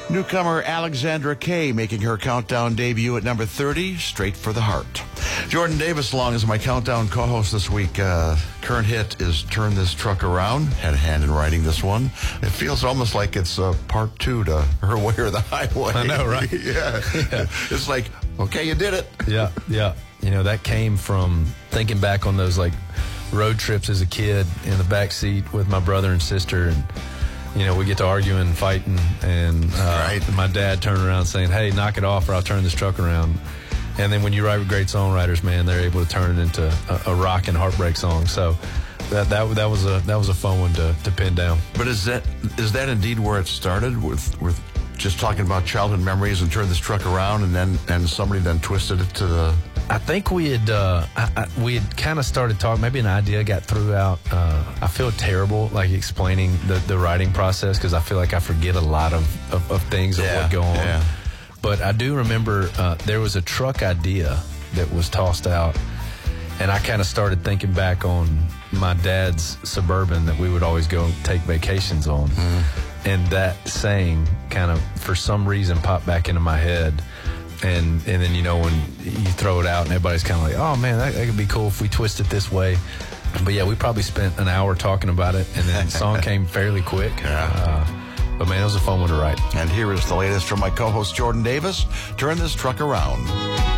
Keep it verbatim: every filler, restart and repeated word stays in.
Newcomer Alexandra Kay making her countdown debut at number thirty, Straight for the Heart. Jordan Davis along as my countdown co-host this week. Uh, current hit is Turn This Truck Around. Had a hand in writing this one. It feels almost like it's uh, part two to Her Way or the Highway. I know, right? yeah. yeah. It's like, okay, you did it. Yeah, yeah. You know, that came from thinking back on those, like, road trips as a kid in the back seat with my brother and sister, and you know, we get to arguing and fighting, and uh, right. my dad turned around saying, "Hey, knock it off or I'll turn this truck around." And then when you write with great songwriters, man, they're able to turn it into a, a rock and heartbreak song. So that that that was a that was a fun one to, to pin down. But is that is that indeed where it started, with with just talking about childhood memories and turn this truck around, and then and somebody then twisted it to the? I think we had uh, I, I, we had kind of started talking. Maybe an idea got threw out. Uh, I feel terrible, like explaining the, the writing process, because I feel like I forget a lot of, of, of things yeah, of what go on. Yeah. But I do remember uh, there was a truck idea that was tossed out, and I kind of started thinking back on my dad's Suburban that we would always go take vacations on, mm. and that saying kind of for some reason popped back into my head. And and then, you know, when you throw it out and everybody's kind of like, oh, man, that, that could be cool if we twist it this way. But, yeah, we probably spent an hour talking about it, and then the song came fairly quick. Yeah. Uh, but, man, it was a fun one to write. And here is the latest from my co-host Jordan Davis, Turn This Truck Around.